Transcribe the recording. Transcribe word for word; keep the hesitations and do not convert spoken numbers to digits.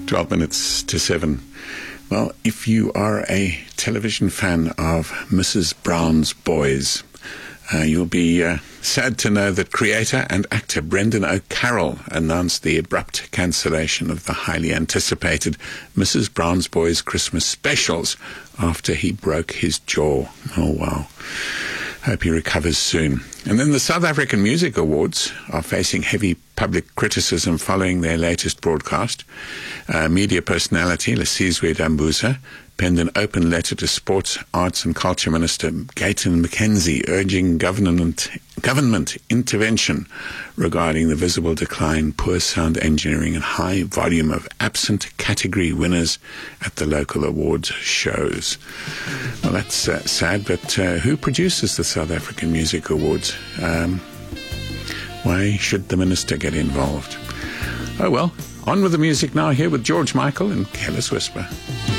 twelve minutes to seven. Well, if you are a television fan of Missus Brown's Boys, uh, you'll be uh, sad to know that creator and actor Brendan O'Carroll announced the abrupt cancellation of the highly anticipated Missus Brown's Boys Christmas specials after he broke his jaw. Oh, wow. Hope he recovers soon. And then the South African Music Awards are facing heavy public criticism following their latest broadcast. Uh, media personality Lesizwe Dambuza penned an open letter to Sports, Arts and Culture Minister Gayton McKenzie urging government, government intervention regarding the visible decline, poor sound engineering and high volume of absent category winners at the local awards shows. Well, that's uh, sad, but uh, who produces the South African Music Awards? Um, why should the minister get involved? Oh well, on with the music now, here with George Michael and Careless Whisper.